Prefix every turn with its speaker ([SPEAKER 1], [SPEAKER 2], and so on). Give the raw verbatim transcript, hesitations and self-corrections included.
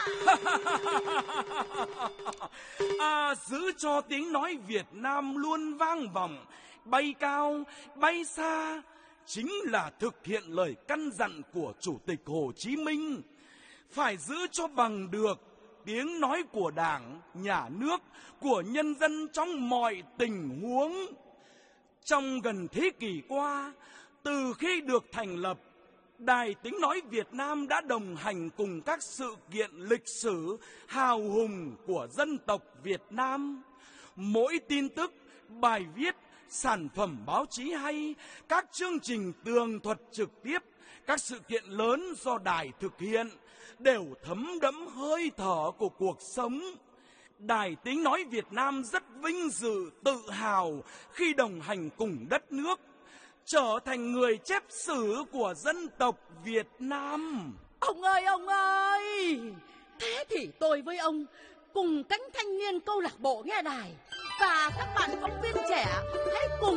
[SPEAKER 1] À, giữ cho tiếng nói Việt Nam luôn vang vọng, bay cao, bay xa, chính là thực hiện lời căn dặn của Chủ tịch Hồ Chí Minh. Phải giữ cho bằng được tiếng nói của Đảng, Nhà nước, của nhân dân trong mọi tình huống. Trong gần thế kỷ qua, từ khi được thành lập, Đài Tiếng Nói Việt Nam đã đồng hành cùng các sự kiện lịch sử hào hùng của dân tộc Việt Nam. Mỗi tin tức, bài viết, sản phẩm báo chí hay, các chương trình tường thuật trực tiếp, các sự kiện lớn do đài thực hiện đều thấm đẫm hơi thở của cuộc sống. Đài Tiếng Nói Việt Nam rất vinh dự, tự hào khi đồng hành cùng đất nước, trở thành người chép sử của dân tộc Việt Nam.
[SPEAKER 2] Ông ơi, ông ơi! Thế thì tôi với ông cùng cánh thanh niên câu lạc bộ nghe đài và các bạn phóng viên trẻ hãy cùng